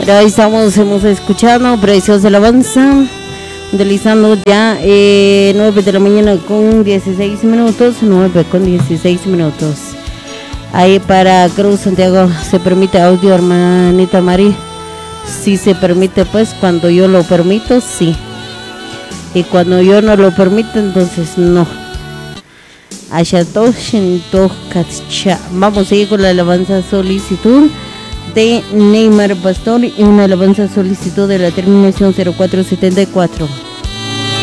Ahí estamos, hemos escuchado Preciosa Alabanza, utilizando ya 9 de la mañana con 16 minutos, 9 con 16 minutos. Ahí para Cruz Santiago, ¿se permite audio, hermanita Mari? Sí se permite, pues cuando yo lo permito, sí. Y cuando yo no lo permito, entonces no. Vamos a ir con la alabanza solicitud de Neymar Pastor y una alabanza solicitud de la terminación 0474.